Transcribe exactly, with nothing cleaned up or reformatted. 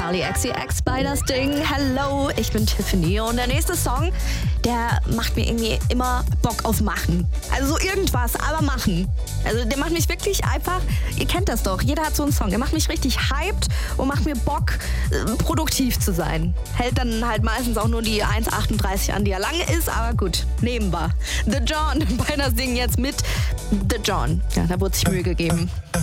Charlie X C X bei das Ding. Hello, ich bin Tiffany und der nächste Song, der macht mir irgendwie immer Bock auf Machen. Also so irgendwas, aber machen. Also der macht mich wirklich einfach, ihr kennt das doch, jeder hat so einen Song, der macht mich richtig hyped und macht mir Bock, äh, produktiv zu sein. Hält dann halt meistens auch nur die eins achtunddreißig an, die ja lange ist, aber gut, nehmen wir. The John bei das Ding jetzt mit The John. Ja, da wurde sich Mühe gegeben.